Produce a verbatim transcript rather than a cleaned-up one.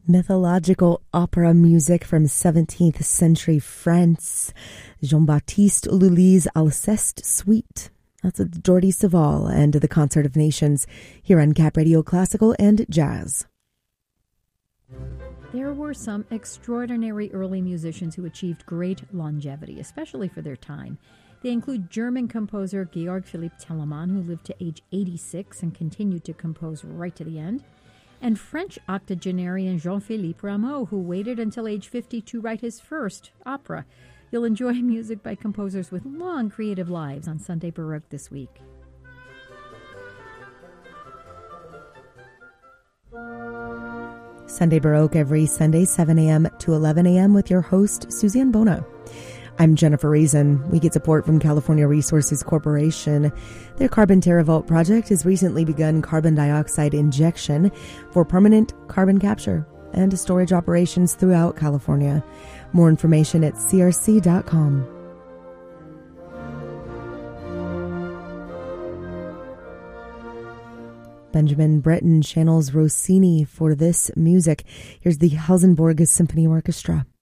Mythological opera music from seventeenth century France. Jean-Baptiste Lully's Alceste Suite. That's with Jordi Savall and the Concert of Nations here on Cap Radio Classical and Jazz. There were some extraordinary early musicians who achieved great longevity, especially for their time. They include German composer Georg Philipp Telemann, who lived to age eighty-six and continued to compose right to the end, and French octogenarian Jean-Philippe Rameau, who waited until age fifty to write his first opera. You'll enjoy music by composers with long creative lives on Sunday Baroque this week. Sunday Baroque every Sunday, seven a.m. to eleven a.m. with your host, Suzanne Bona. I'm Jennifer Reason. We get support from California Resources Corporation. Their Carbon TerraVault project has recently begun carbon dioxide injection for permanent carbon capture and storage operations throughout California. More information at c r c dot com. Benjamin Britten channels Rossini for this music. Here's the Helsingborg Symphony Orchestra.